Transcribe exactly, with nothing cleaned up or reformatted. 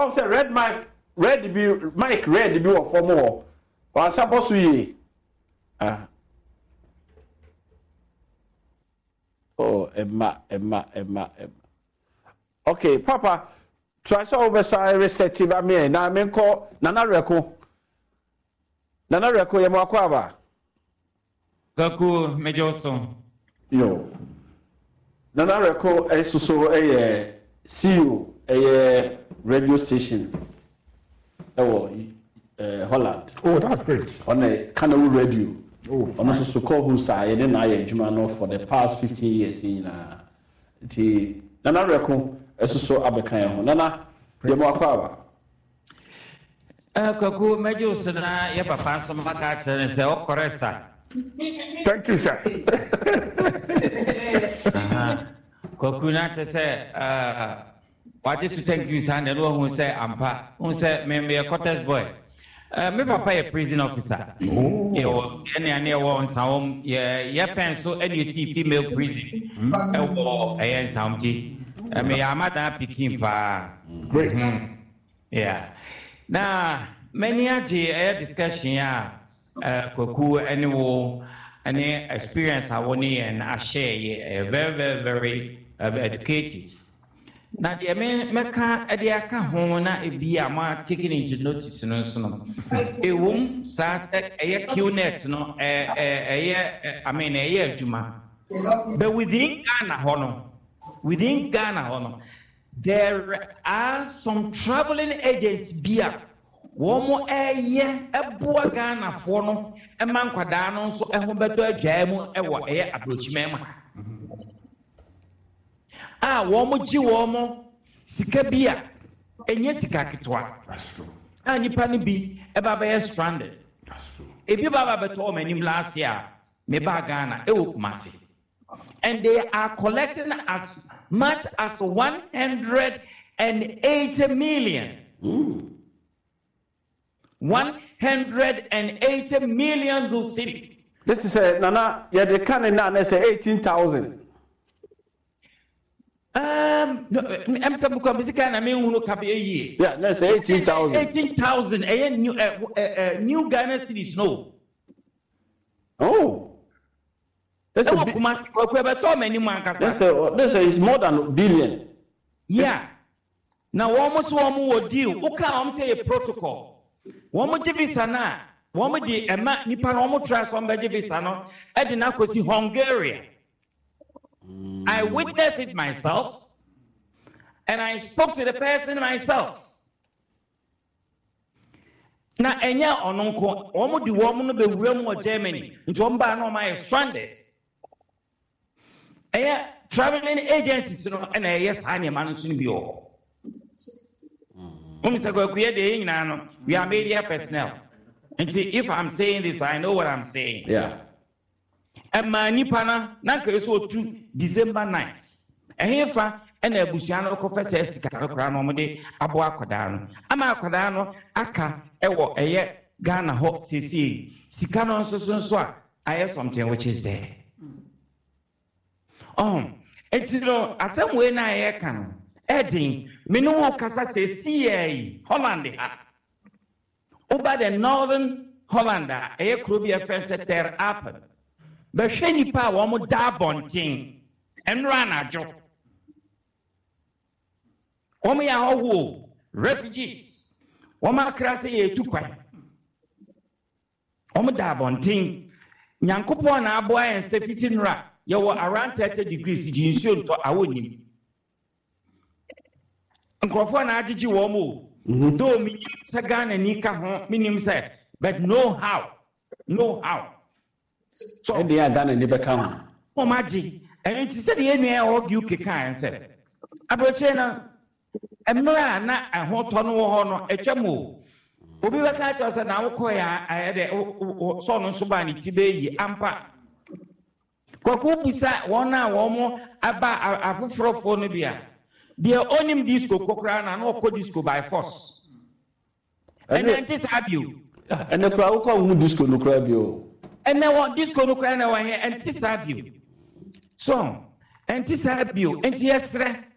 Oh, say red mic, red be mic, red be or for more. Or supposed to ye. Ah. Oh, Emma, Emma, Emma, Emma. Okay, Papa. Try so over side receptive. I mean, now I mean call Nana Reko. Nana Reko Yamakwaba. Gaku Mejoso. Yo. Nana Reko is so a C E O a radio station. Oh, uh, Holland. Oh, that's great. On a Canal radio. Oh, on also to call who's I didn't I Jumano for the past fifteen years in uh, the Nana Reko. Eso abekanya nana yemo akwa eh kwaku mejo sena ye papa so maka chere se o koresa. Thank you, sir. Aha kwaku na che se uh what is to thank you sir na lo hu se ampa hu se me me cottage boy uh me papa a prison officer. Oh yo ene ane wo nsawom ye ye pen so ene see female prison e wo e nsawmji. I mean, I'm at that picking pa. Great. Yeah. Now, many a discussion, yeah, uh, Koku, any any experience I want and I share, yeah, very, very, very uh, educated. Now, the America, the Akahona, it be a man taking into notice, no, so a womb, sat a year Q net, no, a year, I mean, a year, Juma. But within Ghana, honor. Within Ghana, there are some traveling agents beer. One more a year, a poor Ghana for no, a man quadano, so a humbeto jamu, a what air approach mema. Ah, one more Jiwomo, Sika beer, and yes, Kakitwa. That's true. And you pan be a baba stranded. That's true. If you baba told me last year, Meba Ghana, a masi. And they are collecting as much as one hundred eighty million. Mm. one hundred eighty million good cities. This is a Nana, yeah, they can now say eighteen thousand. Um, no, I'm some music and I mean, who can be a year. Yeah, let's say eighteen thousand. eighteen thousand, a new, uh, uh, new Ghana cities, no. Oh. This is, this is more than a billion. Yeah. Now, almost one more deal. Okay, I'm saying a protocol. One more visa now. One more the Emma Nippon almost trust on the visa no. I did not go see Hungary. I witnessed it myself, and I spoke to the person myself. Now, Enya Ononko, almost the woman of the realm of Germany, into Omba no my stranded. Eh, traveling agencies, you know, and a yes, I am managing bio. We are media personnel. And see, if I'm saying this, I know what I'm saying. Yeah. And my Nipana, Nanka so to December ninth. And here, and a Busiano confesses Caracramode, Abua Codano, Ama Codano, Aka, Ewo, a year, Ghana, Hot C C, Sicano, so so. I have something which is there. Oh, it's no, as some way I can. Edding, Minu Casa says, C A, Holland. Over the northern Hollander, a Crubia first there happen. But Shenny Pa, one more dab thing, and ran a job. Omi are refugees. Oma Crassi took one. Omo dab thing. Yankopo na boy and Stephen Ra. You were around thirty degrees. You should I wouldn't. Uncrophone Ajiji Womo. Do me Sagan and Nika home, meaning said, but no how. No how. So they are done and never come. Oh, Maggie. And it said the enemy or you can said. Abochena. And no, not a hot on or a chamu. Obi wa catch us and our coya, I had a son on Subani Tibe, Ampa. Kokubusa, one hour or more about a phonobia. They are on him disco, Cochrane, and all disco by force. And then just have you. And the crowd call disco no crab you. And then what disco no crane away and just have you. So, and just have you, and yes, sir.